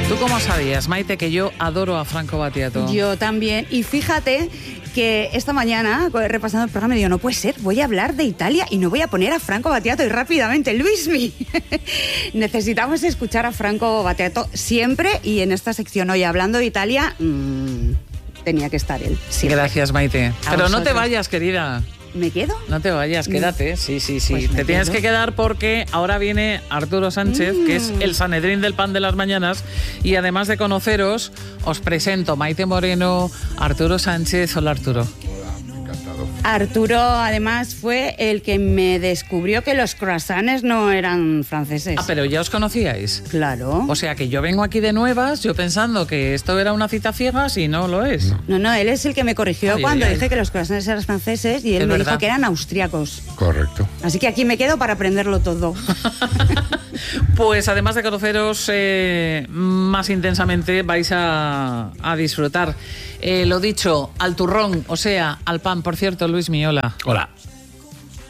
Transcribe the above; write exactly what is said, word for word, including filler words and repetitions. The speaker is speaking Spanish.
¿Tú cómo sabías, Maite, que yo adoro a Franco Battiato? Yo también. Y fíjate que esta mañana, repasando el programa, me digo, no puede ser, voy a hablar de Italia y no voy a poner a Franco Battiato. Y rápidamente, Luismi. Necesitamos escuchar a Franco Battiato siempre, y en esta sección hoy, hablando de Italia, mmm, tenía que estar él. Siempre. Gracias, Maite. A Pero vosotros. no te vayas, querida. ¿Me quedo? No te vayas, quédate. Sí, sí, sí. Pues me te tienes quedo. que quedar porque ahora viene Arturo Sánchez, mm. que es el Sanedrín del pan de las mañanas. Y además de conoceros, os presento Maite Moreno, Arturo Sánchez. Hola, Arturo. Arturo, además, fue el que me descubrió que los croissants no eran franceses. Ah, pero ya os conocíais. Claro. O sea que yo vengo aquí de nuevas, yo pensando que esto era una cita ciegas y no lo es. No, no, él es el que me corrigió Ay, cuando ay, ay. dije que los croissants eran franceses y él Es me verdad. dijo que eran austriacos. Correcto. Así que aquí me quedo para aprenderlo todo. Pues además de conoceros eh, más intensamente, vais a, a disfrutar. Eh, lo dicho, al turrón, o sea, al pan. Por cierto, Luis Miola. Hola.